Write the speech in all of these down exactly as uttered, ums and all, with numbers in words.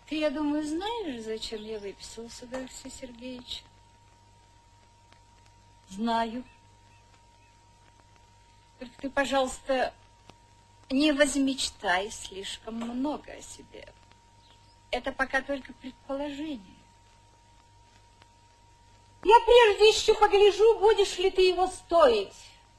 Ты, я думаю, знаешь, зачем я выписался до Алексея Сергеевича? Знаю. Только ты, пожалуйста, не возмечтай слишком много о себе. Это пока только предположение. Я прежде еще погляжу, будешь ли ты его стоить.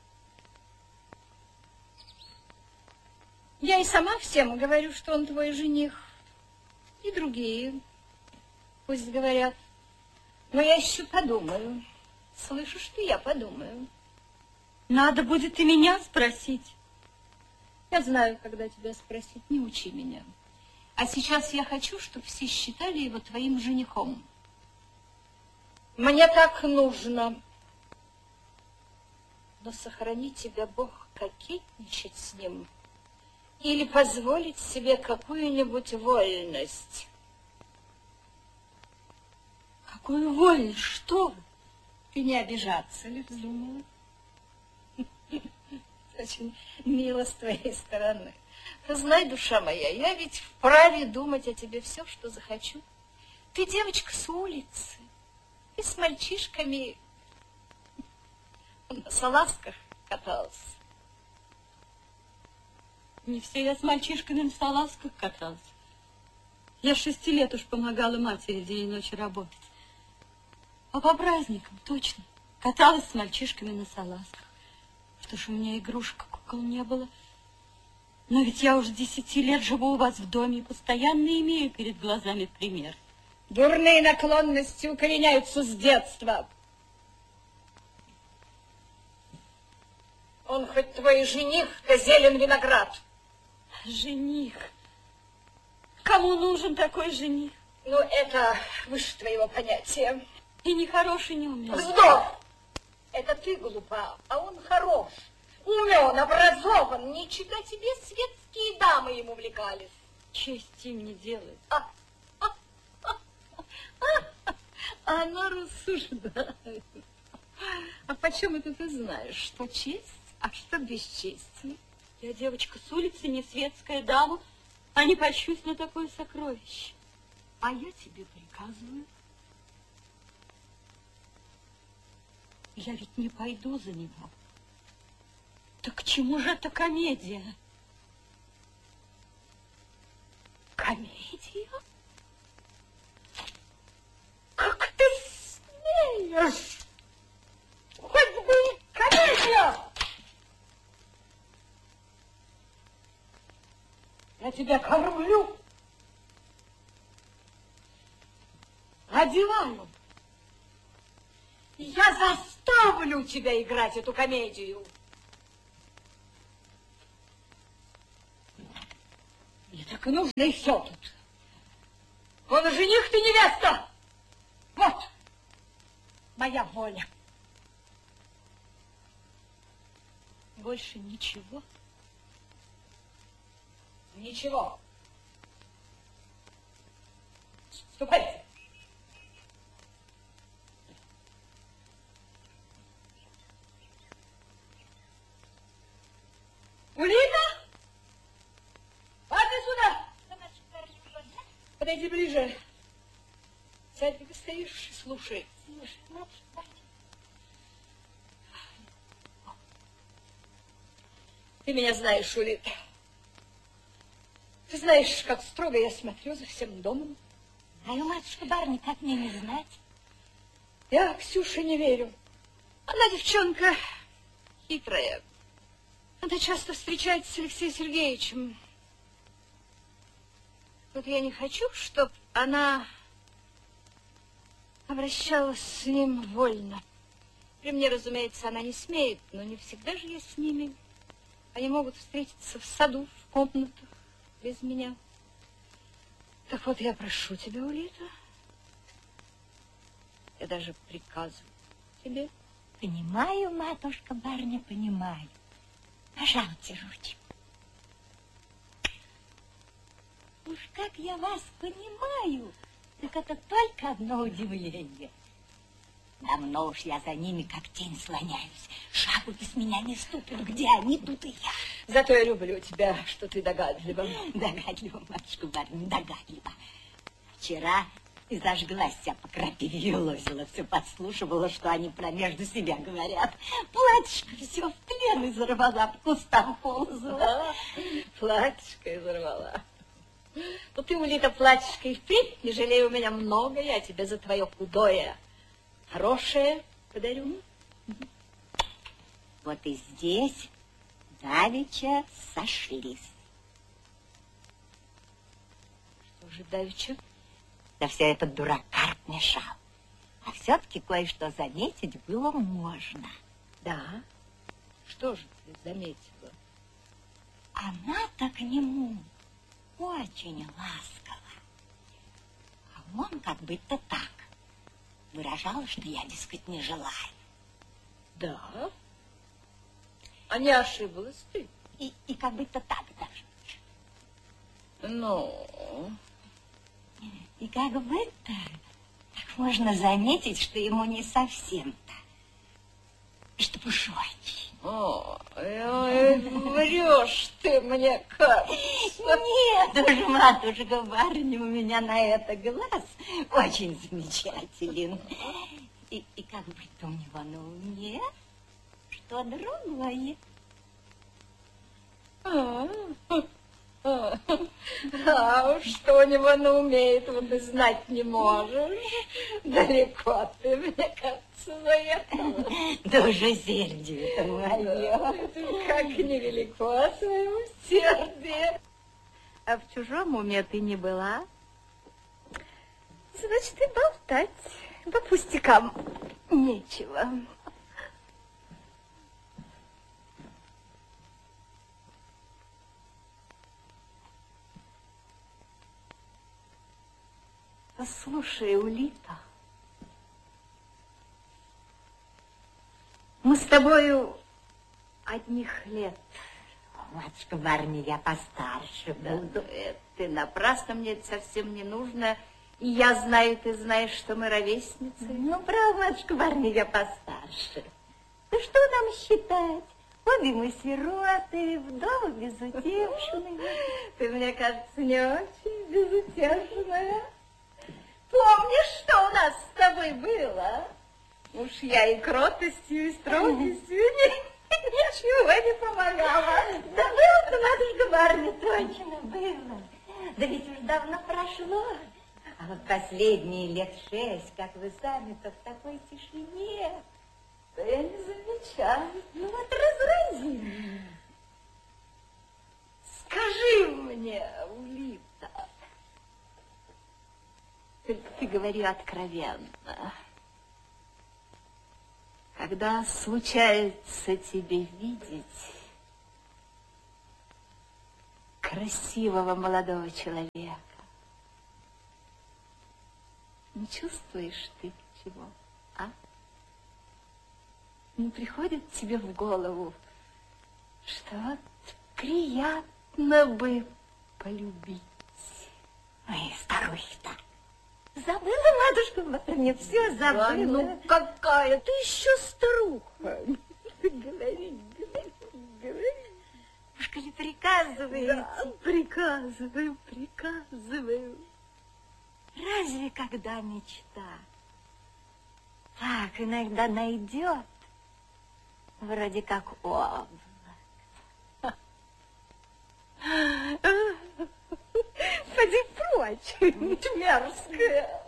Я и сама всем говорю, что он твой жених. И другие пусть говорят. Но я еще подумаю. Слышишь ты, я подумаю. Надо будет и меня спросить. Я знаю, когда тебя спросить, не учи меня. А сейчас я хочу, чтобы все считали его твоим женихом. Мне так нужно. Но сохрани тебя Бог кокетничать с ним или позволить себе какую-нибудь вольность. Какую вольность? Что вы? Ты не обижаться ли вздумала? Очень мило с твоей стороны. Знай, душа моя, я ведь вправе думать о тебе все, что захочу. Ты девочка с улицы, и с мальчишками на салазках катался. Не все я с мальчишками на салазках каталась. Я шести лет уж помогала матери день и ночь работать. А по праздникам точно каталась с мальчишками на салазках. Что ж, у меня игрушек, кукол не было. Но ведь я уже десяти лет живу у вас в доме и постоянно имею перед глазами пример. Дурные наклонности укореняются с детства. Он хоть твой жених, да зелен виноград. Жених? Кому нужен такой жених? Ну, это выше твоего понятия. И не хороший, не умный. Вздор! Это ты глупа, а он хорош. Умен, образован. Не чита тебе, светские дамы ему увлекались. Чести мне делает. А, а, а, а, а она рассуждает. А почем это ты знаешь, что честь, а что бесчестие? Я девочка с улицы, не светская дама, а не польщусь на такое сокровище. А я тебе приказываю. Я ведь не пойду за него. Так к чему же эта комедия? Комедия? Как ты смеешь? Хоть бы и комедия! Я тебя кормлю, одеваю. Я заставлю тебя играть эту комедию. Мне так и нужно, и все тут. Он жених, ты невеста. Вот моя воля. Больше ничего? Ничего. Ступайте. Улита? Падай сюда. Подойди ближе. Сядь, ты стоишь и слушай. Ты меня знаешь, Улита. Ты знаешь, как строго я смотрю за всем домом. Знаю, матушка барыня, как мне не знать? Я Ксюше не верю. Она девчонка хитрая. Она часто встречается с Алексеем Сергеевичем. Вот я не хочу, чтобы она обращалась с ним вольно. При мне, разумеется, она не смеет, но не всегда же я с ними. Они могут встретиться в саду, в комнатах, без меня. Так вот, я прошу тебя, Улита. Я даже приказываю тебе. Понимаю, матушка барыня, понимаю. Пожалуйте ручку. Уж как я вас понимаю, так это только одно удивление. Давно уж я за ними как тень слоняюсь. Шагу без меня не ступят. Где они, тут и я. Зато я люблю тебя, что ты догадлива. Догадлива, матушка барыня, догадлива. вчера и зажглась вся по крапиве и лозила, все подслушивала, что они про между себя говорят. Платьишко все в плен изорвала, по кустам ползала. Да, платьишко изорвала. Ну ты, Улита, платьишко и впрямь, не жалей, у меня много, я тебе за твое худое хорошее подарю. Вот и здесь давеча сошлись. Что же давеча? Да все этот дурак Карп мешал. А все-таки кое-что заметить было можно. Да? Что же ты заметила? Она-то к нему очень ласково. А он как будто так выражал, что я, дескать, не желаю. Да? А не ошиблась ты? И, и как будто так даже. Ну... И как будто так можно заметить, что ему не совсем-то, что уж очень. Ой, ой, врешь ты мне, как? Нет уж, матушка, барыня, у меня на это глаз очень замечателен. И, и как будто у него на уме что другое. А, а, а уж что у него на уме, этого ты знать не можешь. Далеко ты, мне кажется, заехала. Да уже сердце-то мое. Ты как невелико своему сердце. А в чужом уме ты не была? Значит, и болтать по пустякам нечего. Слушай, Улита, мы с тобою одних лет. Матушка, барыня, я постарше буду. Да, ты напрасно, мне это совсем не нужно. И я знаю, ты знаешь, что мы ровесницы. Ну, право, матушка, барыня, я постарше. Да что нам считать? Обе мы сироты, вдовы безутешные. Ты, мне кажется, не очень безутешная. Помнишь, что у нас с тобой было? Уж я и кротостью, и строгостью ничего не помогала. Да было-то, матушка, барыня, точно было. Да ведь уж давно прошло. А вот последние лет шесть, как вы сами-то в такой тишине. Да я не замечаю. Ну вот разрази меня. Скажи мне, Улита, только ты говори откровенно. Когда случается тебе видеть красивого молодого человека, не чувствуешь ты чего, а? Не приходит тебе в голову, что вот приятно бы полюбить? Ой, старухи-то. Забыла, матушка, мне все забыла. Да, ну какая ты еще старуха. Говори, говори, говори. Уж коли приказываете. Да, приказываю, приказываю. Разве когда мечта так иногда найдет, вроде как облак? Поди прочь, мерзкая.